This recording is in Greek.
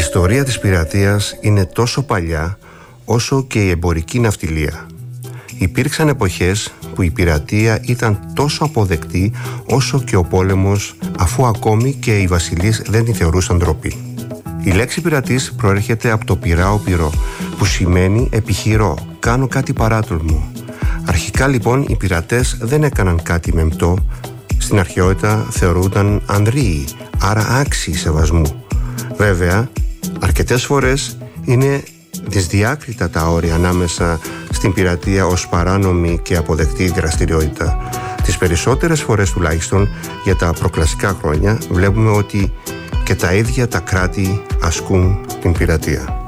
ιστορία της πειρατείας είναι τόσο παλιά όσο και η εμπορική ναυτιλία. Υπήρξαν εποχές που η πειρατεία ήταν τόσο αποδεκτή όσο και ο πόλεμος, αφού ακόμη και οι βασιλείς δεν τη θεωρούσαν ντροπή. Η λέξη πειρατής προέρχεται από το πειράω πυρό, που σημαίνει επιχειρώ, κάνω κάτι παράτολμο. Αρχικά λοιπόν οι πειρατές δεν έκαναν κάτι μεμπτό. Στην αρχαιότητα θεωρούνταν ανδρείοι, άρα άξιοι σεβασμού. Βέβαια, αρκετές φορές είναι δυσδιάκριτα τα όρια ανάμεσα στην πειρατεία ως παράνομη και αποδεκτή δραστηριότητα. Τις περισσότερες φορές τουλάχιστον για τα προκλασικά χρόνια βλέπουμε ότι και τα ίδια τα κράτη ασκούν την πειρατεία.